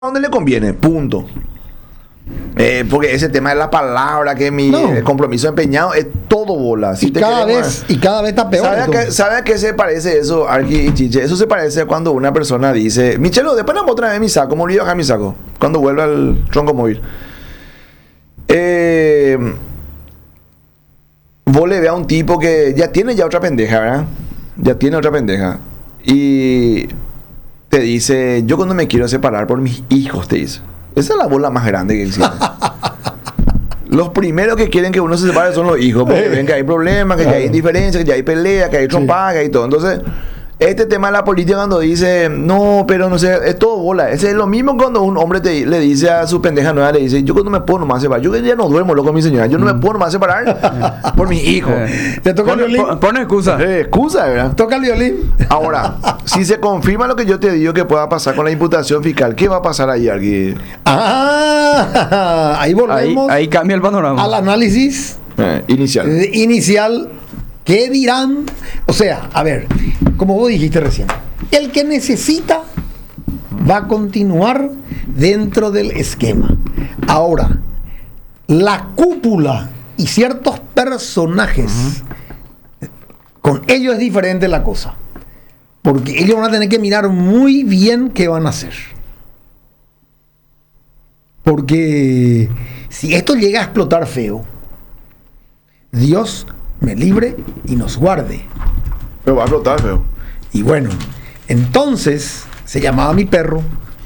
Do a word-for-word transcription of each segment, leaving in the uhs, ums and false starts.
donde le conviene, punto. Eh, porque ese tema de la palabra, que mi No. eh, compromiso empeñado, es todo bola. Si y, te cada queremos- vez, y cada vez está peor. ¿Sabe a, eso. qué, ¿Sabe a qué se parece eso, Arqui y Chiche? Eso se parece a cuando una persona dice: Michelo, después no otra vez mi saco, me olvido acá mi saco. Cuando vuelva al tronco móvil. Eh, vos le ve a un tipo que ya tiene ya otra pendeja, ¿verdad? Ya tiene otra pendeja. Y te dice: yo cuando me quiero separar por mis hijos, te dice. Esa es la bola más grande que existe. Los primeros que quieren que uno se separe son los hijos, porque ven que hay problemas, que ya hay indiferencia, que ya hay pelea, que hay trompada, que hay todo. Entonces, este tema de la política, cuando dice, no, pero no sé, es todo bola. Ese es lo mismo cuando un hombre te, le dice a su pendeja nueva, le dice: yo cuando me puedo nomás separar, yo que ya no duermo, loco, mi señora, yo no me puedo nomás separar por mis hijos. ¿Te toca el Pone, violín? pon- pone excusa. Eh, excusa, ¿verdad? ¿Toca el violín? Ahora, si se confirma lo que yo te digo que pueda pasar con la imputación fiscal, ¿qué va a pasar ahí, Arqui? Ah, ahí Ahí, volvemos ahí cambia el panorama. al análisis Eh, inicial. eh, inicial. ¿Qué dirán? O sea, a ver, como vos dijiste recién, el que necesita va a continuar dentro del esquema. Ahora, la cúpula y ciertos personajes, con ellos es diferente la cosa. Porque ellos van a tener que mirar muy bien qué van a hacer. Porque si esto llega a explotar feo, Dios me libre y nos guarde. Pero va a explotar, feo. Y bueno, entonces se llamaba mi perro.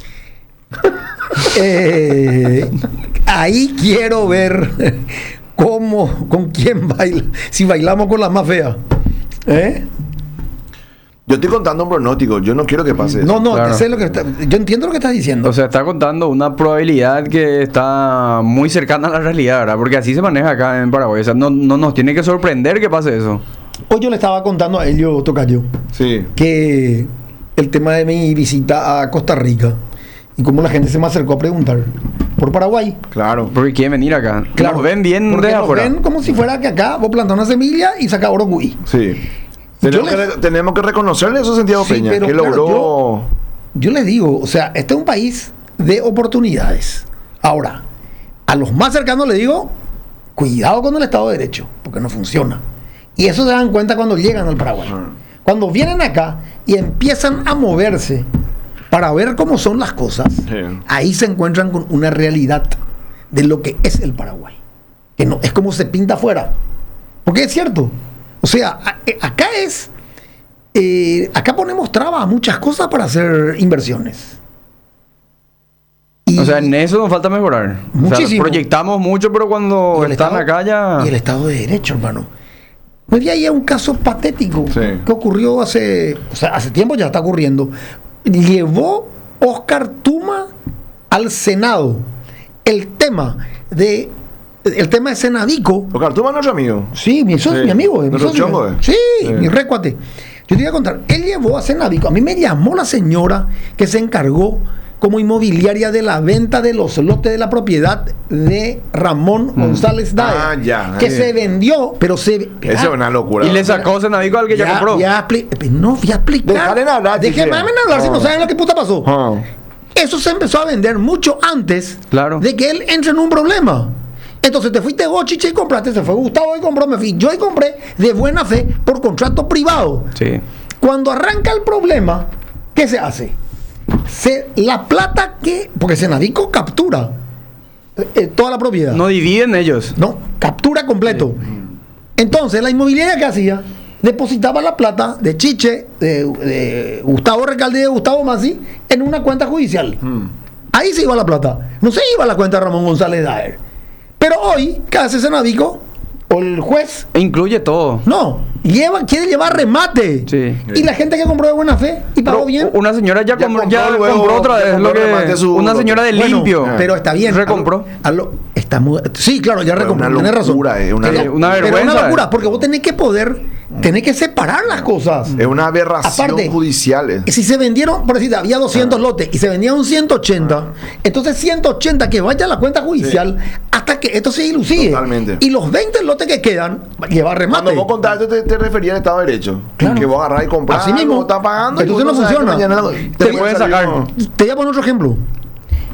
Eh, ahí quiero ver cómo, con quién baila, si bailamos con la más fea. ¿Eh? Yo estoy contando un pronóstico, yo no quiero que pase eso. No, no, Claro. sé lo que está- yo entiendo lo que estás diciendo. O sea, está contando una probabilidad que está muy cercana a la realidad, ¿verdad? Porque así se maneja acá en Paraguay. O sea, no, no nos tiene que sorprender que pase eso. Hoy yo le estaba contando a Elio Tocayo Sí. que el tema de mi visita a Costa Rica y cómo la gente se me acercó a preguntar por Paraguay. Claro. Porque quieren venir acá. Claro, Nos ven bien porque de nos afuera. ven como si fuera que acá vos plantás una semilla y sacás oro cuy. Sí. Yo Tenemos, les- que, re- tenemos que reconocerle eso a Santiago Sí, Peña, pero que claro, logró... Yo les digo, o sea, este es un país de oportunidades. Ahora, a los más cercanos les digo, cuidado con el Estado de Derecho, porque no funciona. Y eso se dan cuenta cuando llegan al Paraguay. Ah. Cuando vienen acá y empiezan a moverse para ver cómo son las cosas, Sí. ahí se encuentran con una realidad de lo que es el Paraguay. Que no es como se pinta afuera. Porque es cierto. O sea, a- eh, acá es... eh, acá ponemos trabas a muchas cosas para hacer inversiones. Y- O sea, en eso nos falta mejorar. O sea, Muchísimo. proyectamos mucho, pero cuando y el están Estado- acá ya... Y el Estado de Derecho, hermano. Me vi ahí un caso patético Sí. que ocurrió hace, o sea, hace tiempo ya está ocurriendo. Llevó Oscar Tuma al Senado el tema de el tema de Senadico. Oscar, tú vas nuestro amigo. Sí, mi socio, Sí. mi amigo. Mi ¿Nuestro socio. chongo, eh? Sí, Sí. mi recuate. Yo te iba a contar, él llevó a Senadico. A mí me llamó la señora que se encargó como inmobiliaria de la venta de los lotes de la propiedad de Ramón González Daer. Ah, ya, Que eh. se vendió, pero se... Esa es una locura. Y le sacó Senadico al que ya, compró. ya expli- no, voy a explicar. Déjale hablar, Déjenme chiche. hablar si Ah. no saben lo que puta pasó. Ah. Eso se empezó a vender mucho antes Claro. de que él entre en un problema. Entonces te fuiste vos, Chiche, y compraste. Se fue Gustavo y compró. Me fui yo y compré de buena fe por contrato privado. Sí. Cuando arranca el problema, ¿qué se hace? Se, la plata que... Porque Senadico captura eh, eh, toda la propiedad. No dividen ellos. No, captura completo. Entonces, la inmobiliaria que hacía, depositaba la plata de Chiche, de, de Gustavo Recalde y de Gustavo Masi en una cuenta judicial. Ahí se iba la plata. No se iba a la cuenta de Ramón González Daer. Pero hoy, ¿qué hace Senadico? O el juez, E incluye todo. no, lleva, quiere llevar remate. Sí. Y la gente que compró de buena fe y pagó Pero bien. una señora ya, Ya compró, compró ya luego, compró otra ya vez. compró Lo que, remate su una lote. señora de Bueno, limpio. pero está bien. Recompró. A lo- a lo- está muy- sí, claro, ya Pero recompró. una Tenés razón. locura, es una Pero- locura. Una pero vergüenza, una locura, eh. porque vos tenés que poder, tenés que separar las cosas. Es una aberración Aparte, judicial. eh. Si se vendieron, por decir, había doscientos lotes y se vendían un ciento ochenta, entonces ciento ochenta que vaya a la cuenta judicial hasta que esto se dilucie. Totalmente. Y los veinte lotes que quedan, lleva remate. Cuando vos contaste, te, te referías al Estado de Derecho. Claro. Que vos agarrás y comprás, Así mismo. vos estás pagando. y Entonces vos no sabes que funciona. mañana Te puede pueden salir sacar. uno. Te voy a poner otro ejemplo.